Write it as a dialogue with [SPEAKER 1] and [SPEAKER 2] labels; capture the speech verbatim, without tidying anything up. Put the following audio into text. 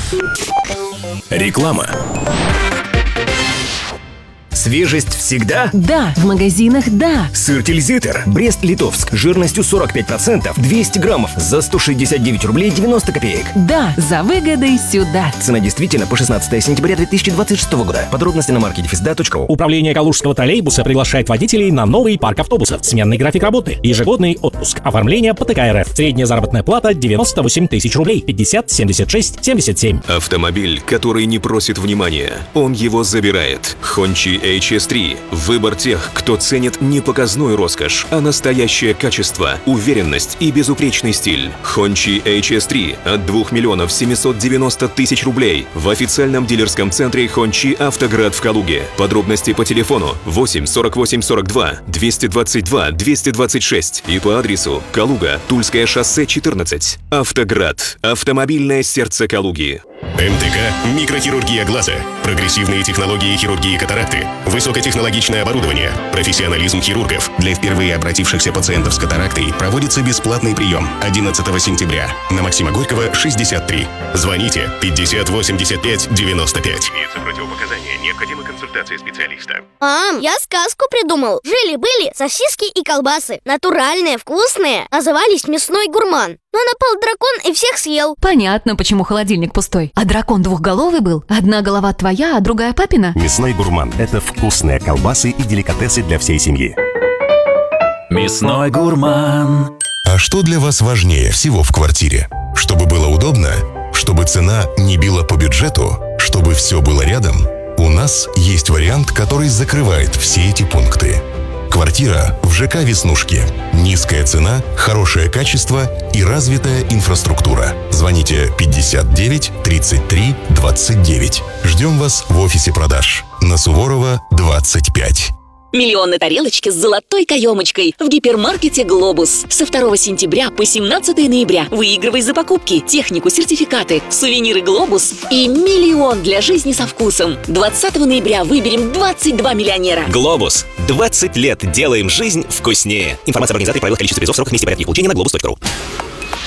[SPEAKER 1] Реклама. Свежесть всегда?
[SPEAKER 2] Да, в магазинах да.
[SPEAKER 1] Сыр Тильзитер, Брест-Литовск, жирностью сорок пять процентов, двести граммов за сто шестьдесят девять рублей девяносто копеек.
[SPEAKER 2] Да, за выгодой сюда.
[SPEAKER 1] Цена действительно по шестнадцатое сентября две тысячи двадцать шестого года. Подробности на маркете физда точка ру.
[SPEAKER 3] Управление Калужского троллейбуса приглашает водителей на новый парк автобусов. Сменный график работы, ежегодный отпуск, оформление по ТК РФ. Средняя заработная плата девяносто восемь тысяч рублей, пятьдесят семьдесят шесть семьдесят семь.
[SPEAKER 4] Автомобиль, который не просит внимания, он его забирает. Хончи эйч эс три. Выбор тех, кто ценит не показную роскошь, а настоящее качество, уверенность и безупречный стиль. Хончи эйч эс три от двух миллионов семьсот девяносто тысяч рублей в официальном дилерском центре Хончи Автоград в Калуге. Подробности по телефону восемь сорок восемь сорок два двести двадцать два двести двадцать шесть и по адресу Калуга, Тульское шоссе четырнадцать. Автоград. Автомобильное сердце Калуги.
[SPEAKER 5] МТК «Микрохирургия глаза». Прогрессивные технологии хирургии катаракты. Высокотехнологичное оборудование. Профессионализм хирургов. Для впервые обратившихся пациентов с катарактой проводится бесплатный прием одиннадцатого сентября на Максима Горького, шестьдесят три. Звоните пятьдесят восемьдесят пять девяносто пять. Имеются противопоказания. Необходима консультация специалиста.
[SPEAKER 6] Мам, я сказку придумал. Жили-были сосиски и колбасы. Натуральные, вкусные. Назывались «Мясной гурман». Но напал дракон и всех съел.
[SPEAKER 2] Понятно, почему холодильник пустой. А дракон двухголовый был? Одна голова твоя, а другая папина?
[SPEAKER 7] Мясной гурман – это вкусные колбасы и деликатесы для всей семьи.
[SPEAKER 8] Мясной гурман.
[SPEAKER 5] А что для вас важнее всего в квартире? Чтобы было удобно? Чтобы цена не била по бюджету? Чтобы все было рядом? У нас есть вариант, который закрывает все эти пункты. Квартира в ЖК «Веснушки». Низкая цена, хорошее качество и развитая инфраструктура. Звоните пятьдесят девять тридцать три двадцать девять. Ждем вас в офисе продаж на Суворова, двадцать пять.
[SPEAKER 9] Миллионы тарелочки с золотой каемочкой в гипермаркете «Глобус». Со второго сентября по семнадцатое ноября выигрывай за покупки, технику, сертификаты, сувениры «Глобус» и миллион для жизни со вкусом. двадцатого ноября выберем двадцать два миллионера.
[SPEAKER 10] «Глобус». двадцать лет делаем жизнь вкуснее. Информация об организации, правилах, количестве призов, сроках, месте, порядке получения на глобус точка ру.